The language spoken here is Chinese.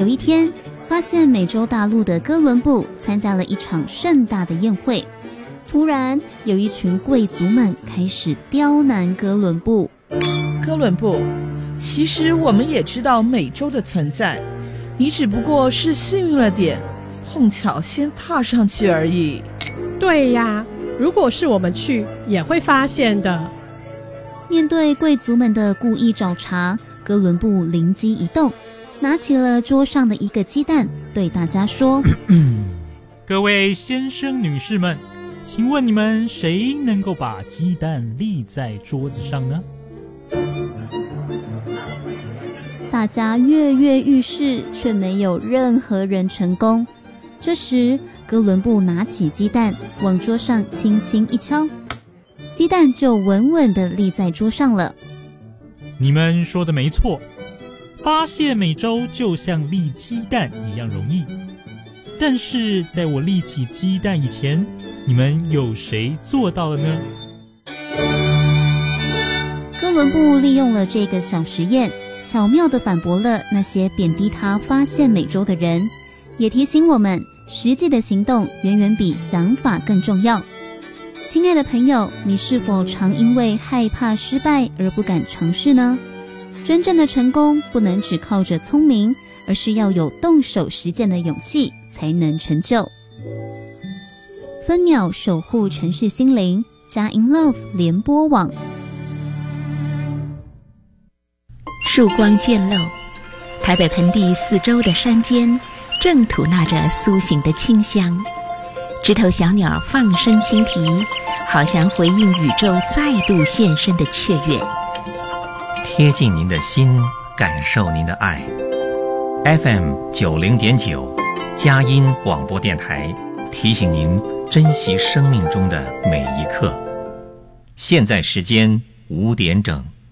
有一天，发现美洲大陆的哥伦布参加了一场盛大的宴会，突然有一群贵族们开始刁难哥伦布。 哥伦布，其实我们也知道美洲的存在，你只不过是幸运了点，碰巧先踏上去而已。 对呀，如果是我们去，也会发现的。 面对贵族们的故意找茬，哥伦布灵机一动，拿起了桌上的一个鸡蛋，对大家说： 各位先生女士们，请问你们谁能够把鸡蛋立在桌子上呢？ 大家跃跃欲试，却没有任何人成功。这时，哥伦布拿起鸡蛋往桌上轻轻一敲，鸡蛋就稳稳地立在桌上了。 你们说的没错，发现美洲就像立鸡蛋一样容易。但是在我立起鸡蛋以前，你们有谁做到了呢？ 哥伦布利用了这个小实验，巧妙地反驳了那些贬低他发现美洲的人，也提醒我们，实际的行动远远比想法更重要。亲爱的朋友，你是否常因为害怕失败而不敢尝试呢？真正的成功不能只靠着聪明，而是要有动手实践的勇气才能成就。分秒守护城市心灵，佳音 Love 联播网。 曙光渐露，台北盆地四周的山间正吐纳着苏醒的清香，枝头小鸟放声轻啼，好像回应宇宙再度现身的雀跃。 贴近您的心，感受您的爱。FM 90.9，佳音广播电台提醒您珍惜生命中的每一刻。现在时间5点整。